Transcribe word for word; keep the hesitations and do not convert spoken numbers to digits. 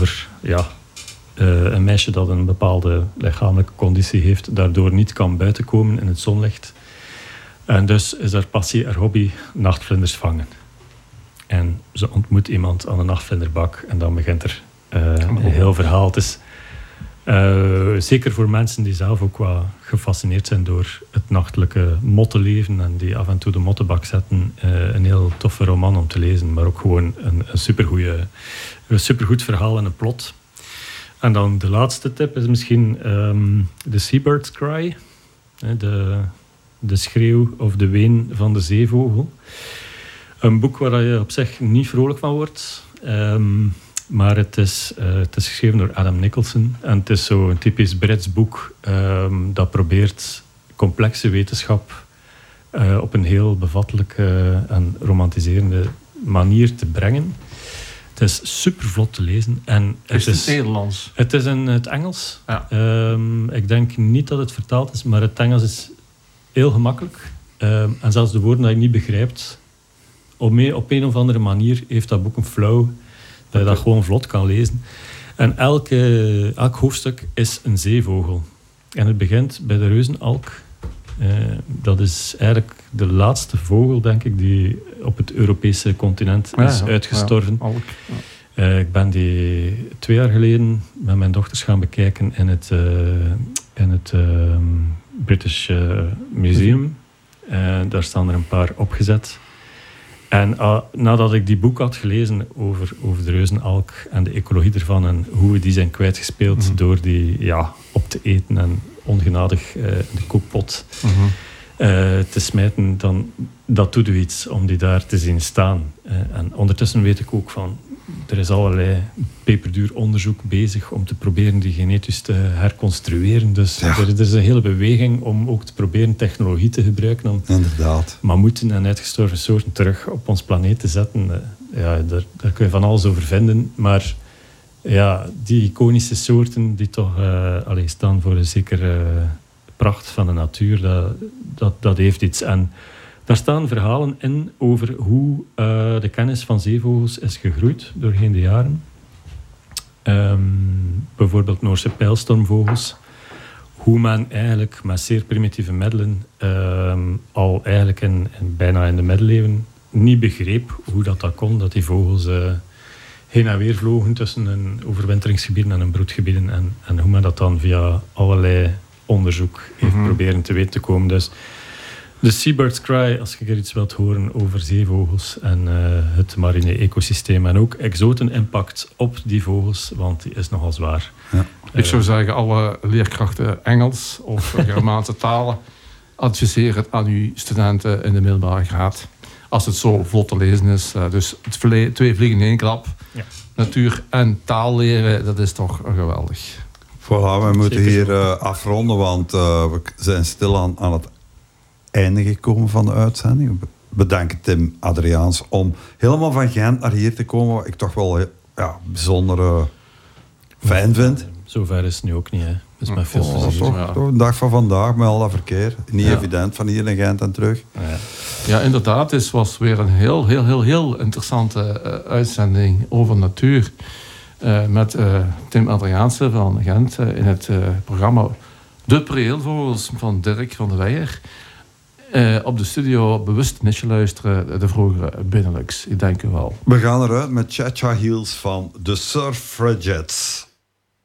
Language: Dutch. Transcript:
over ja, uh, een meisje dat een bepaalde lichamelijke conditie heeft, daardoor niet kan buitenkomen in het zonlicht. En dus is haar passie, haar hobby, nachtvlinders vangen. En ze ontmoet iemand aan een nachtvlinderbak en dan begint er uh, een heel verhaal. Het is uh, zeker voor mensen die zelf ook wel gefascineerd zijn door het nachtelijke mottenleven en die af en toe de mottenbak zetten, uh, een heel toffe roman om te lezen, maar ook gewoon een, een, supergoeie, een supergoed verhaal en een plot. En dan de laatste tip is misschien um, The Seabird's Cry, de, de schreeuw of de ween van de zeevogel. Een boek waar je op zich niet vrolijk van wordt. Um, maar het is, uh, het is geschreven door Adam Nicholson. En het is zo'n typisch Brits boek um, dat probeert complexe wetenschap uh, op een heel bevattelijke en romantiserende manier te brengen. Het is super vlot te lezen. En het is het is, Nederlands? Het is in het Engels. Ja. Um, ik denk niet dat het vertaald is, maar het Engels is heel gemakkelijk. Um, en zelfs de woorden die je niet begrijpt, Op een, op een of andere manier heeft dat boek een flow dat je dat gewoon vlot kan lezen. En elke, elk hoofdstuk is een zeevogel. En het begint bij de reuzenalk. Uh, dat is eigenlijk de laatste vogel, denk ik, die op het Europese continent is ja, ja, uitgestorven. Ja, alk, ja. Uh, ik ben die twee jaar geleden met mijn dochters gaan bekijken in het, uh, in het uh, British uh, Museum. Uh, daar staan er een paar opgezet. En uh, nadat ik die boek had gelezen over, over de reuzenalk en de ecologie ervan en hoe we die zijn kwijtgespeeld mm-hmm. door die ja, op te eten en ongenadig uh, in de kookpot mm-hmm. uh, te smijten, dan dat doet u iets om die daar te zien staan. Uh, en ondertussen weet ik ook van, er is allerlei peperduur onderzoek bezig om te proberen die genetisch te herconstrueren. Dus ja. er, er is een hele beweging om ook te proberen technologie te gebruiken om Inderdaad. mammoeten en uitgestorven soorten terug op ons planeet te zetten. Ja, daar, daar kun je van alles over vinden. Maar ja, die iconische soorten die toch uh, allez, staan voor een zekere uh, pracht van de natuur, dat, dat, dat heeft iets. En daar staan verhalen in over hoe uh, de kennis van zeevogels is gegroeid doorheen de jaren. Um, bijvoorbeeld Noorse pijlstormvogels. Hoe men eigenlijk met zeer primitieve middelen um, al eigenlijk in, in, bijna in de middeleeuwen niet begreep hoe dat, dat kon, dat die vogels uh, heen en weer vlogen tussen een overwinteringsgebieden en een broedgebieden en, en hoe men dat dan via allerlei onderzoek heeft mm-hmm. proberen te weten te komen. Dus The Seabird's Cry, als je er iets wilt horen over zeevogels en uh, het marine ecosysteem en ook exotenimpact op die vogels, want die is nogal zwaar. Ja. Ik zou zeggen, alle leerkrachten Engels of Germaanse talen, adviseer het aan uw studenten in de middelbare graad. Als het zo vlot te lezen is. Uh, dus het vle- twee vliegen in één klap. Ja. Natuur en taal leren, dat is toch geweldig. Voilà, we moeten hier uh, afronden, want uh, we zijn stilaan aan het einde gekomen van de uitzending. Bedanken Tim Adriaans om helemaal van Gent naar hier te komen, wat ik toch wel ja, bijzonder uh, fijn vind. Zover is het nu ook niet, hè. Dus met veel oh, plezier. Toch, ja. toch een dag van vandaag met al dat verkeer. Niet ja. evident van hier in Gent en terug. Ja, ja inderdaad. Het was weer een heel, heel, heel, heel interessante uh, uitzending over natuur. Uh, met uh, Tim Adriaanse van Gent uh, in het uh, programma De Preelvogels van Dirk van de Weijer. Uh, op de studio bewust niet luisteren, de vroegere Benelux. Ik denk u wel. We gaan eruit met Cha Cha Heels van The Suffragettes.